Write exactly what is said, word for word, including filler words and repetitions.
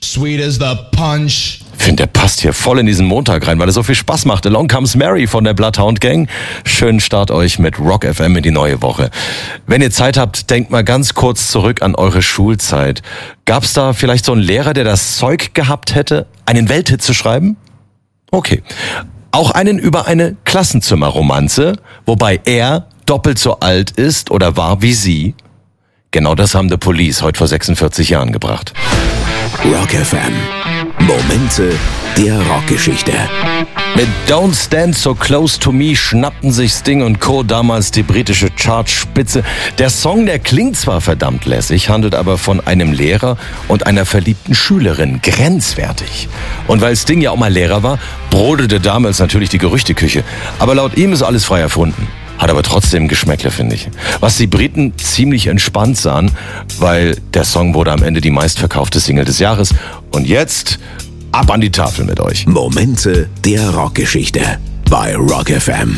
Sweet as the punch. Ich finde, der passt hier voll in diesen Montag rein, weil er so viel Spaß macht. Along Comes Mary von der Bloodhound Gang. Schönen Start euch mit Rock F M in die neue Woche. Wenn ihr Zeit habt, denkt mal ganz kurz zurück an eure Schulzeit. Gab's da vielleicht so einen Lehrer, der das Zeug gehabt hätte, einen Welthit zu schreiben? Okay. Auch einen über eine Klassenzimmerromanze, wobei er doppelt so alt ist oder war wie sie? Genau das haben The Police heute vor sechsundvierzig Jahren gebracht. Rock F M. Momente der Rockgeschichte. Mit Don't Stand So Close to Me schnappten sich Sting und Co. damals die britische Chartspitze. Der Song, der klingt zwar verdammt lässig, handelt aber von einem Lehrer und einer verliebten Schülerin. Grenzwertig. Und weil Sting ja auch mal Lehrer war, brodelte damals natürlich die Gerüchteküche. Aber laut ihm ist alles frei erfunden. Hat aber trotzdem Geschmäckle, finde ich. Was die Briten ziemlich entspannt sahen, weil der Song wurde am Ende die meistverkaufte Single des Jahres. Und jetzt ab an die Tafel mit euch. Momente der Rockgeschichte bei Rock F M.